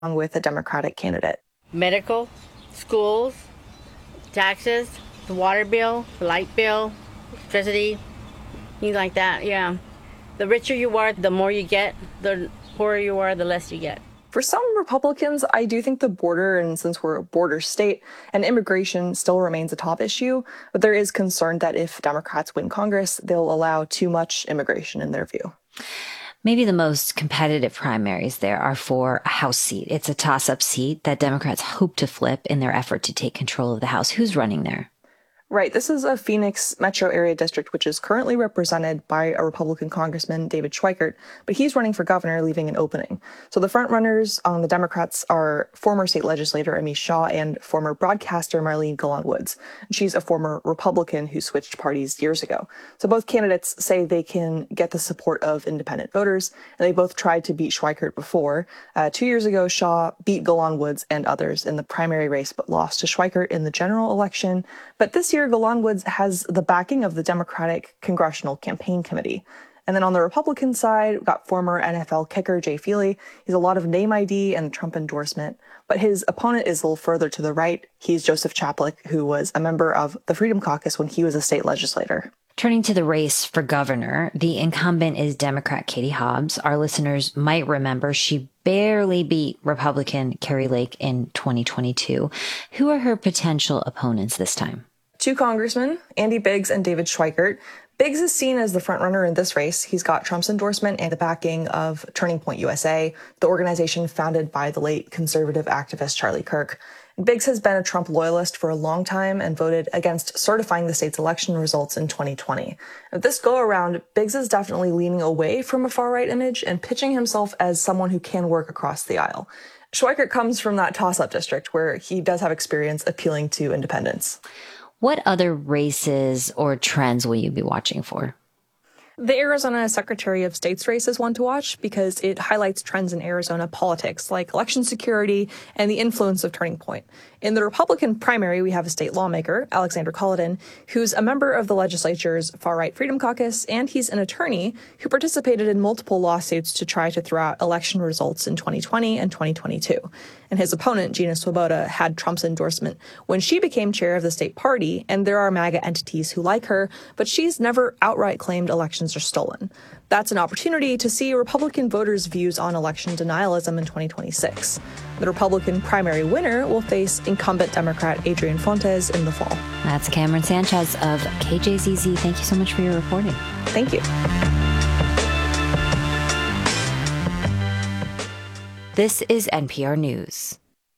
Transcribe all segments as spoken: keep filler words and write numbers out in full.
with a Democratic candidate. Medical, schools, taxes, the water bill, the light bill, electricity, things like that, yeah. The richer you are, the more you get. The poorer you are, the less you get. For some Republicans, I do think the border, and since we're a border state, and immigration still remains a top issue, but there is concern that if Democrats win Congress, they'll allow too much immigration in their view. Maybe the most competitive primaries there are for a House seat. It's a toss-up seat that Democrats hope to flip in their effort to take control of the House. Who's running there? Right. This is a Phoenix metro area district, which is currently represented by a Republican Congressman, David Schweikert, but he's running for governor, leaving an opening. So the front runners on the Democrats are former state legislator Amy Shaw and former broadcaster Marlene Golan Woods. She's a former Republican who switched parties years ago. So both candidates say they can get the support of independent voters, and they both tried to beat Schweikert before. Uh, two years ago, Shaw beat Golan Woods and others in the primary race, but lost to Schweikert in the general election. But this year, Golan Woods has the backing of the Democratic Congressional Campaign Committee. And then on the Republican side, we've got former N F L kicker Jay Feely. He's a lot of name I D and Trump endorsement. But his opponent is a little further to the right. He's Joseph Chaplik, who was a member of the Freedom Caucus when he was a state legislator. Turning to the race for governor, the incumbent is Democrat Katie Hobbs. Our listeners might remember she barely beat Republican Kari Lake in twenty twenty-two. Who are her potential opponents this time? Two congressmen, Andy Biggs and David Schweikert. Biggs is seen as the frontrunner in this race. He's got Trump's endorsement and the backing of Turning Point U S A, the organization founded by the late conservative activist Charlie Kirk. Biggs has been a Trump loyalist for a long time and voted against certifying the state's election results in twenty twenty. At this go-around, Biggs is definitely leaning away from a far-right image and pitching himself as someone who can work across the aisle. Schweikert comes from that toss-up district where he does have experience appealing to independents. What other races or trends will you be watching for? The Arizona Secretary of State's race is one to watch because it highlights trends in Arizona politics, like election security and the influence of Turning Point. In the Republican primary, we have a state lawmaker, Alexander Culloden, who's a member of the legislature's far-right Freedom Caucus, and he's an attorney who participated in multiple lawsuits to try to throw out election results in twenty twenty and twenty twenty-two. And his opponent, Gina Swoboda, had Trump's endorsement when she became chair of the state party, and there are MAGA entities who like her, but she's never outright claimed elections are stolen. That's an opportunity to see Republican voters' views on election denialism in twenty twenty-six. The Republican primary winner will face incumbent Democrat Adrian Fontes in the fall. That's Cameron Sanchez of K J Z Z. Thank you so much for your reporting. Thank you. This is N P R News.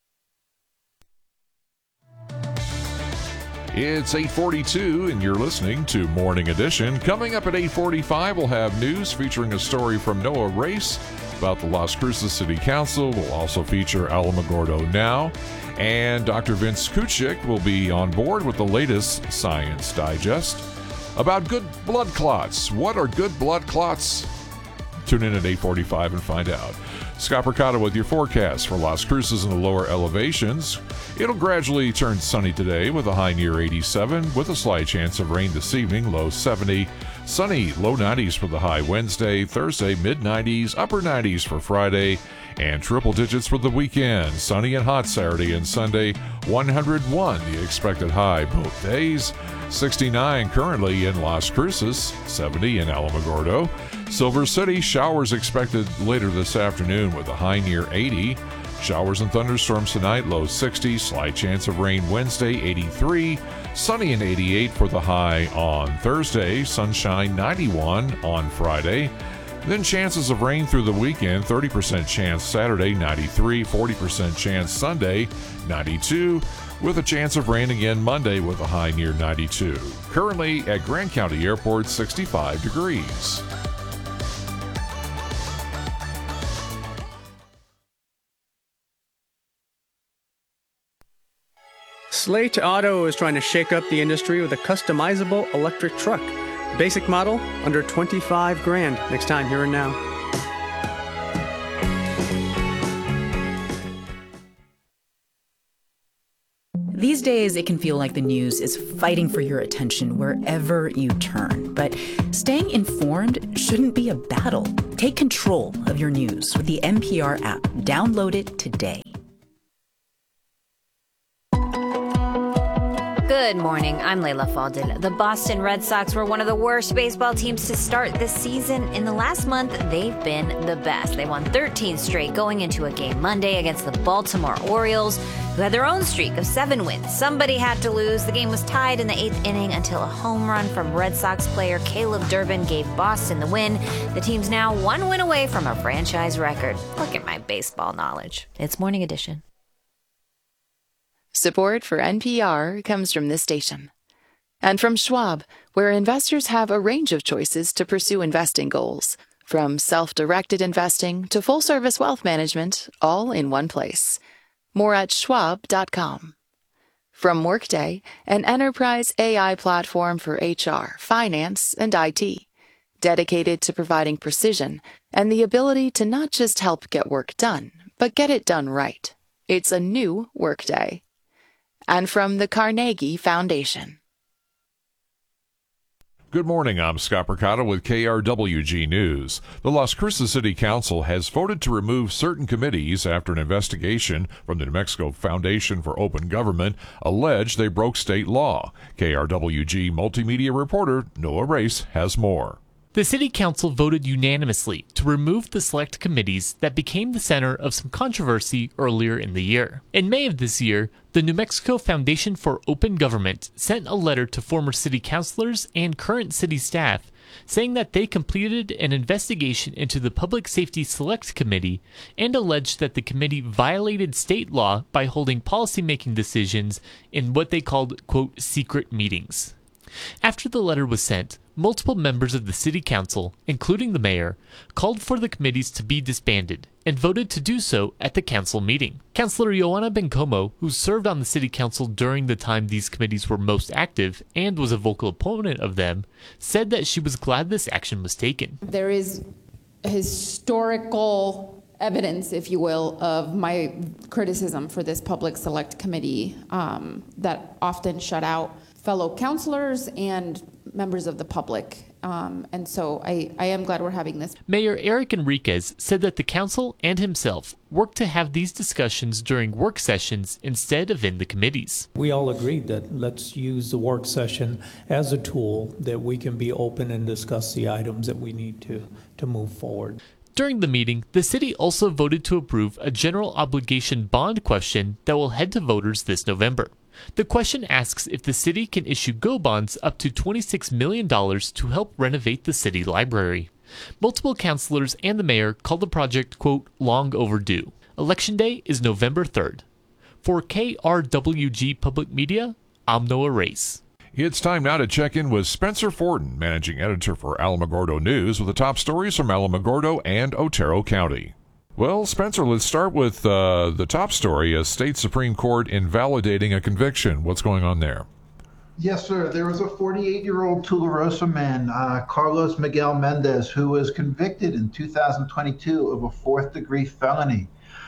It's eight forty-two, and you're listening to Morning Edition. Coming up at eight forty-five, we'll have news featuring a story from Noah Race about the Las Cruces City Council. We'll also feature Alamogordo Now. And Doctor Vince Kuchik will be on board with the latest Science Digest about good blood clots. What are good blood clots? Tune in at eight forty-five and find out. Scott Percotta with your forecast for Las Cruces and the lower elevations. It'll gradually turn sunny today with a high near eighty-seven, with a slight chance of rain this evening, low seventy. Sunny, low nineties for the high Wednesday. Thursday, mid nineties, upper nineties for Friday, and triple digits for the weekend. Sunny and hot Saturday and Sunday, one hundred one the expected high both days. sixty-nine currently in Las Cruces, seventy in Alamogordo. Silver City, showers expected later this afternoon with a high near eighty. Showers and thunderstorms tonight, low sixty. Slight chance of rain Wednesday, eighty-three. Sunny and eighty-eight for the high on Thursday. Sunshine, ninety-one on Friday. Then chances of rain through the weekend, thirty percent chance Saturday, ninety-three. forty percent chance Sunday, ninety-two. With a chance of rain again Monday with a high near ninety-two. Currently at Grand County Airport, sixty-five degrees. Slate Auto is trying to shake up the industry with a customizable electric truck. Basic model, under twenty-five grand. Next time, here and now. These days, it can feel like the news is fighting for your attention wherever you turn. But staying informed shouldn't be a battle. Take control of your news with the N P R app. Download it today. Good morning. I'm Layla Faldin. The Boston Red Sox were one of the worst baseball teams to start this season. In the last month, they've been the best. They won thirteen straight going into a game Monday against the Baltimore Orioles, who had their own streak of seven wins. Somebody had to lose. The game was tied in the eighth inning until a home run from Red Sox player Caleb Durbin gave Boston the win. The team's now one win away from a franchise record. Look at my baseball knowledge. It's Morning Edition. Support for N P R comes from this station. And from Schwab, where investors have a range of choices to pursue investing goals. From self-directed investing to full-service wealth management, all in one place. More at schwab dot com. From Workday, an enterprise A I platform for H R, finance, and I T. Dedicated to providing precision and the ability to not just help get work done, but get it done right. It's a new Workday. And from the Carnegie Foundation. Good morning, I'm Scott Percotta with K R W G News. The Las Cruces City Council has voted to remove certain committees after an investigation from the New Mexico Foundation for Open Government alleged they broke state law. K R W G multimedia reporter Noah Race has more. The City Council voted unanimously to remove the select committees that became the center of some controversy earlier in the year. In May of this year, the New Mexico Foundation for Open Government sent a letter to former city councilors and current city staff saying that they completed an investigation into the Public Safety Select Committee and alleged that the committee violated state law by holding policymaking decisions in what they called, quote, secret meetings. After the letter was sent, multiple members of the city council, including the mayor, called for the committees to be disbanded and voted to do so at the council meeting. Councilor Joanna Bencomo, who served on the city council during the time these committees were most active and was a vocal opponent of them, said that she was glad this action was taken. There is historical evidence, if you will, of my criticism for this public select committee um, that often shut out fellow councilors and members of the public. Um, and so I, I am glad we're having this. Mayor Eric Enriquez said that the council and himself worked to have these discussions during work sessions instead of in the committees. We all agreed that let's use the work session as a tool that we can be open and discuss the items that we need to, to move forward. During the meeting, the city also voted to approve a general obligation bond question that will head to voters this November. The question asks if the city can issue GO bonds up to twenty-six million dollars to help renovate the city library. Multiple councilors and the mayor called the project, quote, long overdue. Election day is November third. For K R W G Public Media, I'm Noah Race. It's time now to check in with Spencer Fortin, managing editor for Alamogordo News, with the top stories from Alamogordo and Otero County. Well, Spencer, let's start with uh, the top story, a state Supreme Court invalidating a conviction. What's going on there? Yes, sir. There was a forty-eight-year-old Tularosa man, uh, Carlos Miguel Mendez, who was convicted in two thousand twenty-two of a fourth-degree felony.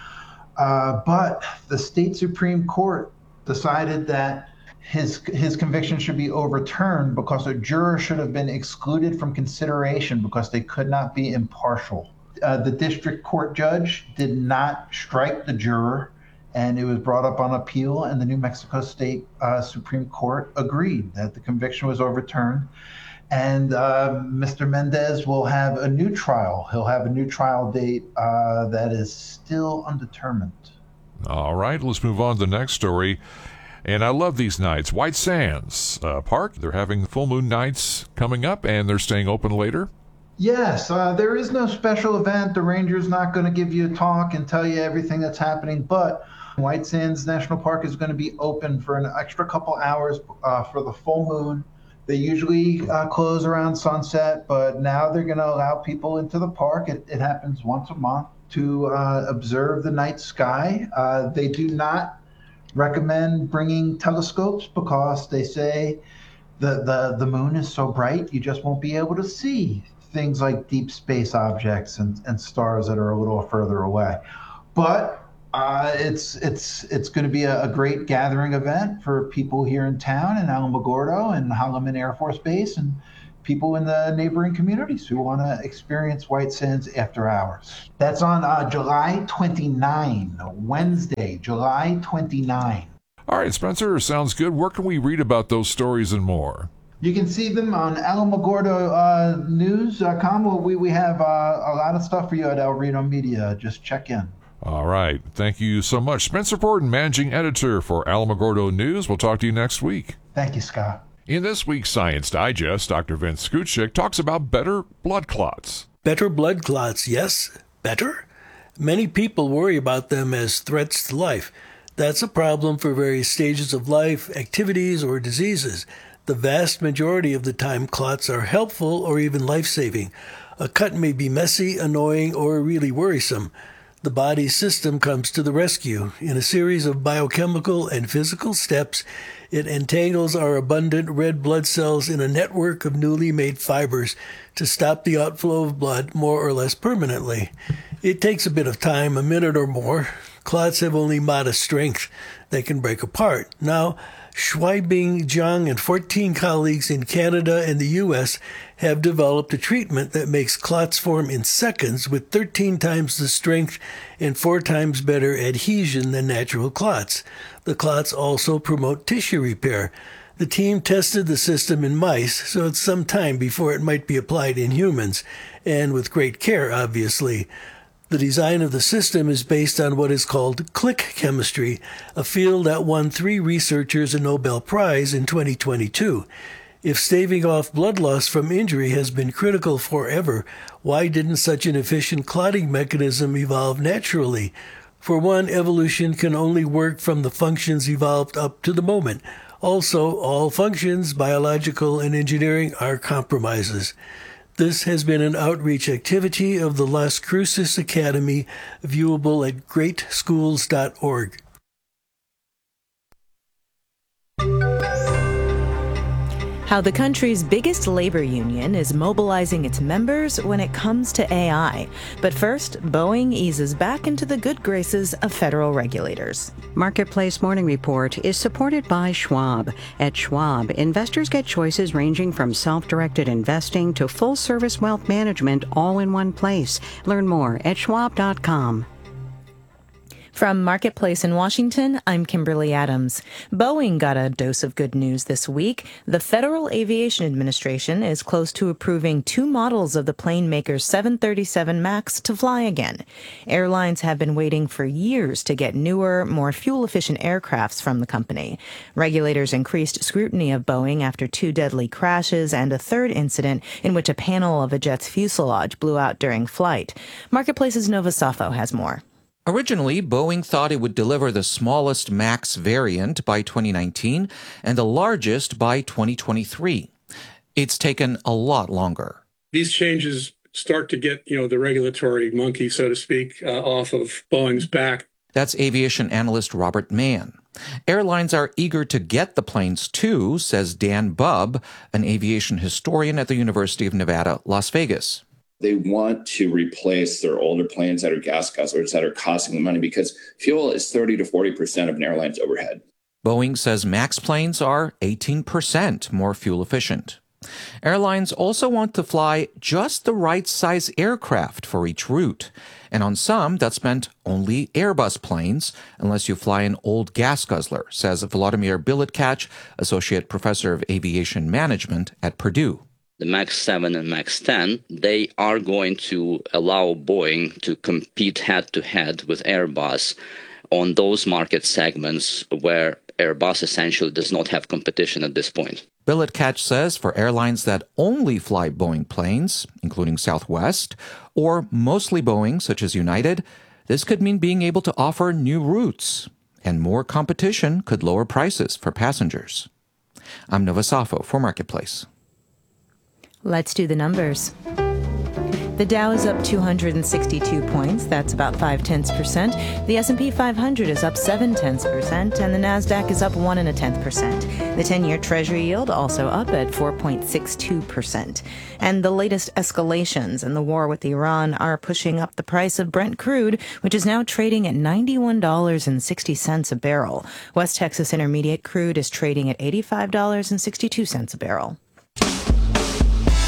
Uh, but the state Supreme Court decided that his his conviction should be overturned because a juror should have been excluded from consideration because they could not be impartial. Uh, the district court judge did not strike the juror, and it was brought up on appeal, and the New Mexico State uh, Supreme Court agreed that the conviction was overturned. And uh, Mister Mendez will have a new trial. He'll have a new trial date uh, that is still undetermined. All right, let's move on to the next story. And I love these nights. White Sands uh, Park, they're having full moon nights coming up, and they're staying open later. Yes, uh, there is no special event. The ranger's not going to give you a talk and tell you everything that's happening, but White Sands National Park is going to be open for an extra couple hours uh, for the full moon. They usually uh, close around sunset, but now they're going to allow people into the park. It, it happens once a month to uh, observe the night sky. Uh, they do not recommend bringing telescopes because they say the, the, the moon is so bright you just won't be able to see things like deep space objects and, and stars that are a little further away. But uh, it's it's it's going to be a, a great gathering event for people here in town in Alamogordo and Holloman Air Force Base, and people in the neighboring communities who want to experience White Sands after hours. That's on uh, July twenty-ninth, Wednesday, July twenty-ninth. All right, Spencer, sounds good. Where can we read about those stories and more? You can see them on alamogordo news dot com. Uh, we, we have uh, a lot of stuff for you at El Reno Media. Just check in. All right. Thank you so much. Spencer Borden, Managing Editor for Alamogordo News. We'll talk to you next week. Thank you, Scott. In this week's Science Digest, Doctor Vince Skuchik talks about better blood clots. Better blood clots, yes? Better? Many people worry about them as threats to life. That's a problem for various stages of life, activities, or diseases. The vast majority of the time, clots are helpful or even life-saving. A cut may be messy, annoying, or really worrisome. The body's system comes to the rescue. In a series of biochemical and physical steps, it entangles our abundant red blood cells in a network of newly made fibers to stop the outflow of blood more or less permanently. It takes a bit of time, a minute or more. Clots have only modest strength. They can break apart. Now, Shuaibing Zhang and fourteen colleagues in Canada and the U S have developed a treatment that makes clots form in seconds with thirteen times the strength and four times better adhesion than natural clots. The clots also promote tissue repair. The team tested the system in mice, so it's some time before it might be applied in humans, and with great care, obviously. The design of the system is based on what is called click chemistry, a field that won three researchers a Nobel Prize in twenty twenty-two. If staving off blood loss from injury has been critical forever, why didn't such an efficient clotting mechanism evolve naturally? For one, evolution can only work from the functions evolved up to the moment. Also, all functions, biological and engineering, are compromises. This has been an outreach activity of the Las Cruces Academy, viewable at great schools dot org. How the country's biggest labor union is mobilizing its members when it comes to A I. But first, Boeing eases back into the good graces of federal regulators. Marketplace Morning Report is supported by Schwab. At Schwab, investors get choices ranging from self-directed investing to full-service wealth management all in one place. Learn more at schwab dot com. From Marketplace in Washington, I'm Kimberly Adams. Boeing got a dose of good news this week. The Federal Aviation Administration is close to approving two models of the plane maker's seven thirty-seven MAX to fly again. Airlines have been waiting for years to get newer, more fuel-efficient aircrafts from the company. Regulators increased scrutiny of Boeing after two deadly crashes and a third incident in which a panel of a jet's fuselage blew out during flight. Marketplace's Nova Safo has more. Originally, Boeing thought it would deliver the smallest MAX variant by twenty nineteen and the largest by twenty twenty-three. It's taken a lot longer. These changes start to get, you know, the regulatory monkey, so to speak, uh, off of Boeing's back. That's aviation analyst Robert Mann. Airlines are eager to get the planes too, says Dan Bubb, an aviation historian at the University of Nevada, Las Vegas. They want to replace their older planes that are gas guzzlers that are costing them money because fuel is thirty to forty percent of an airline's overhead. Boeing says MAX planes are eighteen percent more fuel efficient. Airlines also want to fly just the right size aircraft for each route. And on some, that's meant only Airbus planes, unless you fly an old gas guzzler, says Vladimir Biletkach, Associate Professor of Aviation Management at Purdue. The MAX seven and MAX ten, they are going to allow Boeing to compete head-to-head with Airbus on those market segments where Airbus essentially does not have competition at this point. Biletkach says for airlines that only fly Boeing planes, including Southwest, or mostly Boeing, such as United, this could mean being able to offer new routes, and more competition could lower prices for passengers. I'm Nova Safo for Marketplace. Let's do the numbers. The Dow is up two hundred sixty-two points. That's about five tenths percent. The S and P five hundred is up seven tenths percent, and the Nasdaq is up one and a tenth percent. The ten-year Treasury yield also up at four point six two percent. And the latest escalations in the war with Iran are pushing up the price of Brent crude, which is now trading at ninety-one dollars and sixty cents a barrel. West Texas Intermediate crude is trading at eighty-five dollars and sixty-two cents a barrel.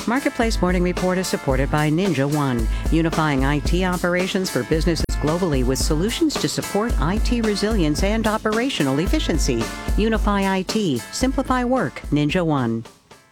Marketplace Morning Report is supported by Ninja One, unifying I T operations for businesses globally with solutions to support I T resilience and operational efficiency. Unify I T. Simplify work. Ninja One.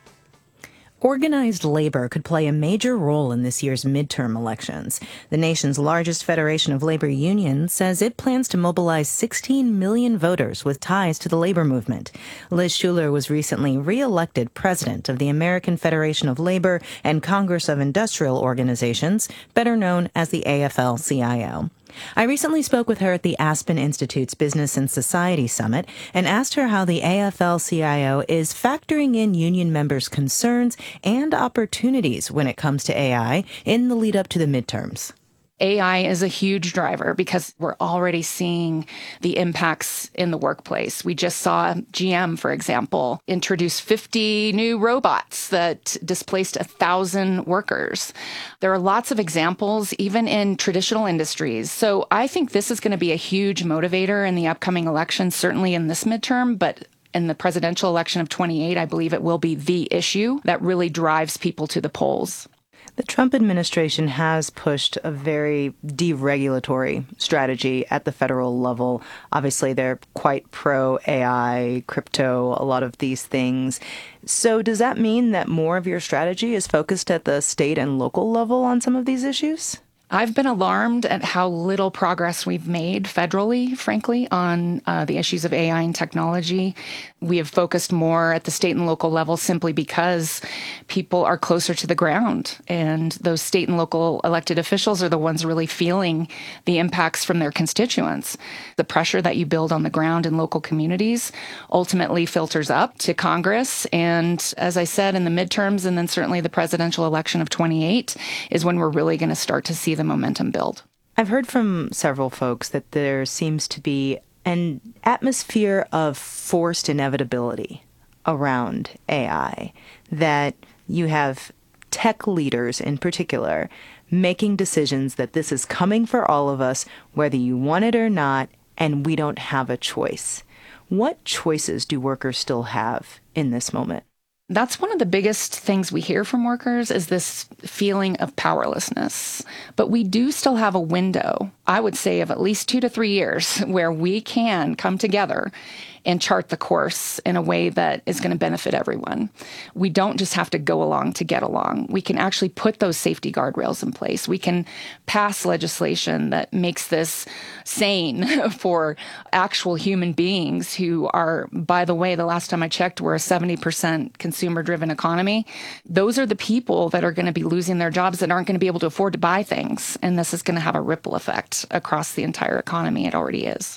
Organized labor could play a major role in this year's midterm elections. The nation's largest federation of labor unions says it plans to mobilize sixteen million voters with ties to the labor movement. Liz Shuler was recently re-elected president of the American Federation of Labor and Congress of Industrial Organizations, better known as the A F L C I O. I recently spoke with her at the Aspen Institute's Business and Society Summit and asked her how the A F L C I O is factoring in union members' concerns and opportunities when it comes to A I in the lead up to the midterms. A I is a huge driver because we're already seeing the impacts in the workplace. We just saw G M, for example, introduce fifty new robots that displaced a thousand workers. There are lots of examples, even in traditional industries. So I think this is going to be a huge motivator in the upcoming election, certainly in this midterm, but in the presidential election of twenty-eight, I believe it will be the issue that really drives people to the polls. The Trump administration has pushed a very deregulatory strategy at the federal level. Obviously, they're quite pro-A I, crypto, a lot of these things. So does that mean that more of your strategy is focused at the state and local level on some of these issues? I've been alarmed at how little progress we've made federally, frankly, on uh, the issues of A I and technology. We have focused more at the state and local level simply because people are closer to the ground. And those state and local elected officials are the ones really feeling the impacts from their constituents. The pressure that you build on the ground in local communities ultimately filters up to Congress. And as I said, in the midterms and then certainly the presidential election of twenty-eight is when we're really going to start to see the momentum build. I've heard from several folks that there seems to be an atmosphere of forced inevitability around A I, that you have tech leaders in particular making decisions that this is coming for all of us, whether you want it or not, and we don't have a choice. What choices do workers still have in this moment? That's one of the biggest things we hear from workers is this feeling of powerlessness. But we do still have a window, I would say, of at least two to three years where we can come together and chart the course in a way that is going to benefit everyone. We don't just have to go along to get along. We can actually put those safety guardrails in place. We can pass legislation that makes this sane for actual human beings who are, by the way, the last time I checked, we're a seventy percent consumer-driven economy. Those are the people that are going to be losing their jobs that aren't going to be able to afford to buy things. And this is going to have a ripple effect across the entire economy. It already is.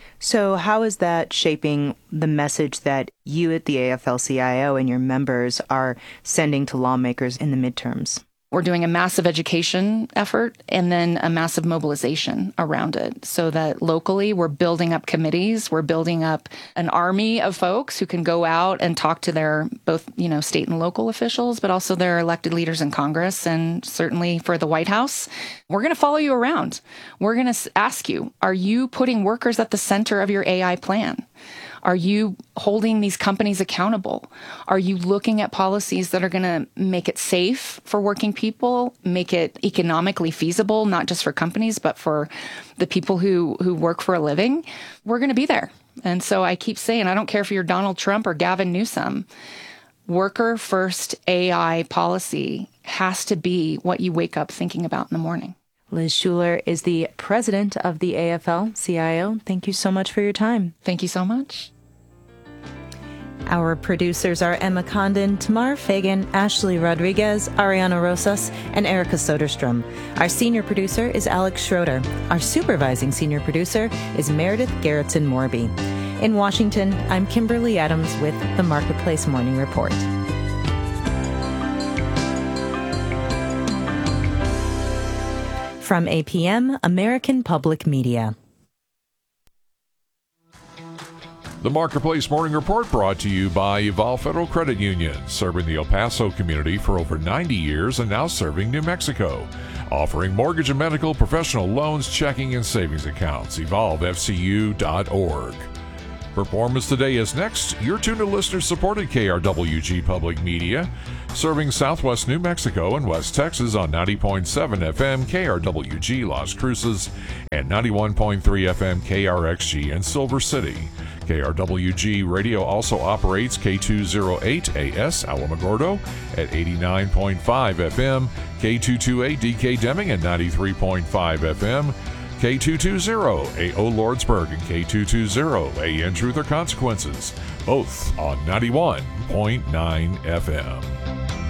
So how is that shaping the message that you at the A F L C I O and your members are sending to lawmakers in the midterms? We're doing a massive education effort and then a massive mobilization around it so that locally we're building up committees. We're building up an army of folks who can go out and talk to their both, you know, state and local officials, but also their elected leaders in Congress and certainly for the White House. We're going to follow you around. We're going to ask you, are you putting workers at the center of your A I plan? Are you holding these companies accountable? Are you looking at policies that are going to make it safe for working people, make it economically feasible, not just for companies, but for the people who, who work for a living? We're going to be there. And so I keep saying, I don't care if you're Donald Trump or Gavin Newsom, worker first A I policy has to be what you wake up thinking about in the morning. Liz Shuler is the president of the A F L C I O. Thank you so much for your time. Thank you so much. Our producers are Emma Condon, Tamar Fagan, Ashley Rodriguez, Ariana Rosas, and Erica Soderstrom. Our senior producer is Alex Schroeder. Our supervising senior producer is Meredith Gerritsen Morby. In Washington, I'm Kimberly Adams with the Marketplace Morning Report. From A P M, American Public Media. The Marketplace Morning Report brought to you by Evolve Federal Credit Union, serving the El Paso community for over ninety years and now serving New Mexico. Offering mortgage and medical, professional loans, checking, and savings accounts. evolve f c u dot org. Performance Today is next. You're tuned to listener-supported K R W G Public Media, serving southwest New Mexico and West Texas on ninety point seven F M K R W G Las Cruces and ninety-one point three F M K R X G in Silver City. K R W G Radio also operates K two oh eight A S Alamogordo at eighty-nine point five F M, K two twenty-eight D K Deming at ninety-three point five F M, K two twenty A O Lordsburg and K two twenty A N Truth or Consequences, both on ninety-one point nine F M.